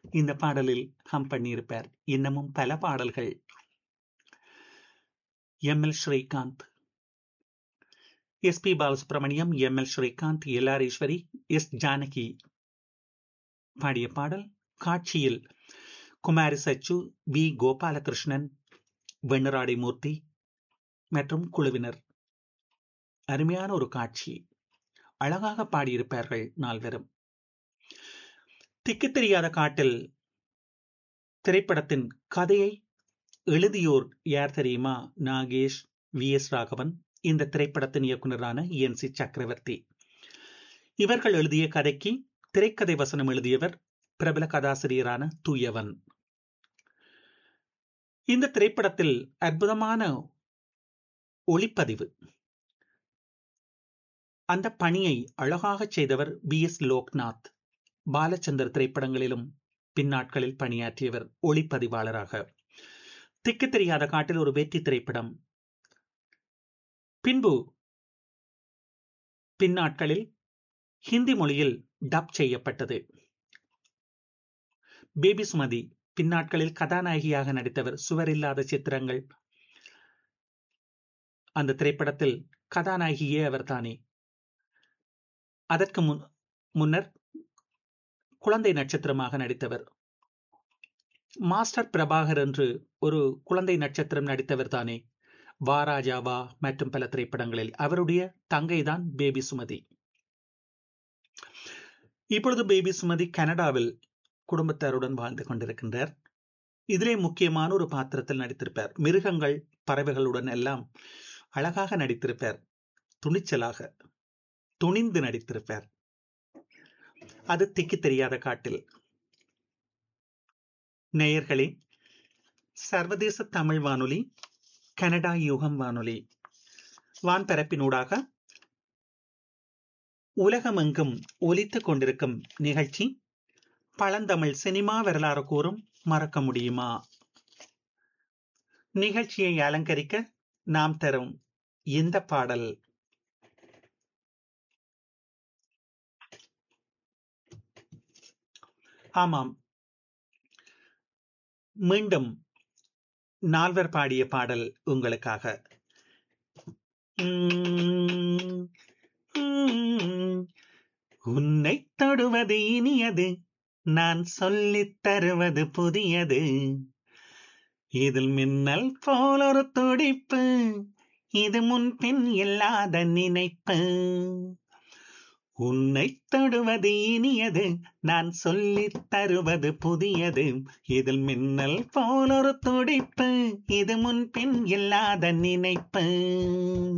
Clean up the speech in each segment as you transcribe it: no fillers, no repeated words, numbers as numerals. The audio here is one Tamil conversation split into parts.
இந்த பாடலில் ஹம் பண்ணியிருப்பார். இன்னமும் பல பாடல்கள். M L Srikanth, S B Balasubramaniam, M L Srikanth, L R Eswari, S Janaki பாடிய பாடல். காட்சியில் குமாரி சச்சு, வி கோபாலகிருஷ்ணன், வெண்ணராடை மூர்த்தி மற்றும் குழுவினர். அருமையான ஒரு காட்சி. அழகாக பாடியிருப்பார்கள் நால்வரும். திக்கு தெரியாத காட்டில் திரைப்படத்தின் கதையை எழுதியோர் யார் தெரியுமா? Nagesh, V S Raghavan. இந்த திரைப்படத்தின் இயக்குநரான என் சி சக்கரவர்த்தி. இவர்கள் எழுதிய கதைக்கு திரைக்கதை வசனம் எழுதியவர் பிரபல கதாசிரியரான தூயவன். இந்த திரைப்படத்தில் அற்புதமான ஒளிப்பதிவு, அந்த பணியை அழகாக செய்தவர் பி எஸ் லோக்நாத். பாலச்சந்தர் திரைப்படங்களிலும் பின்னாட்களில் பணியாற்றியவர் ஒளிப்பதிவாளராக. திக்கு தெரியாத காட்டில் ஒரு வெற்றி திரைப்படம். பின்பு பின்னாட்களில் ஹிந்தி மொழியில் டப் செய்யப்பட்டது. பேபி சுமதி பின்னாட்களில் கதாநாயகியாக நடித்தவர். சுவரில்லாத சித்திரங்கள் அந்த திரைப்படத்தில் கதாநாயகியே அவர்தானே. அதற்கு முன்னர் குழந்தை நட்சத்திரமாக நடித்தவர். மாஸ்டர் பிரபாகர் என்று ஒரு குழந்தை நட்சத்திரம் நடித்தவர் தானே. வாராஜாவா மற்றும் பல திரைப்படங்களில் அவருடைய தங்கைதான் பேபி சுமதி. இப்பொழுது பேபி சுமதி கனடாவில் குடும்பத்தாருடன் வாழ்ந்து கொண்டிருக்கின்றார். இதிலே முக்கியமான ஒரு பாத்திரத்தில் நடித்திருப்பார். மிருகங்கள், பறவைகளுடன் எல்லாம் அழகாக நடித்திருப்பார். துணிச்சலாக துணிந்து நடித்திருப்பார். அது திக்கு தெரியாத காட்டில். நேயர்களே, சர்வதேச தமிழ் வானொலி, கனடா யுகம் வானொலி வான்பரப்பினூடாக உலகமெங்கும் ஒலித்துக் கொண்டிருக்கும் நிகழ்ச்சி பழந்தமிழ் சினிமா வரலாறு கூறும் மறக்க முடியுமா? நிகழ்ச்சியை அலங்கரிக்க நாம் தரும் இந்த பாடல். ஆமாம், மீண்டும் நால்வர் பாடிய பாடல் உங்களுக்காக. உன்னை தொடுவது இனியது, நான் சொல்லித் தருவது புதியது, இதில் மின்னல் போல் ஒரு துடிப்பு, இது முன்பின் இல்லாத நினைப்பு. உன்னை தொடுவது இனியது, நான் சொல்லித் தருவது புதியது, இதில் மின்னல் போல் ஒரு துடிப்பு, இது முன்பின் இல்லாத நினைப்பு.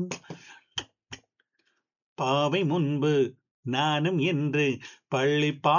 பாவை முன்பு நானும் என்று பள்ளி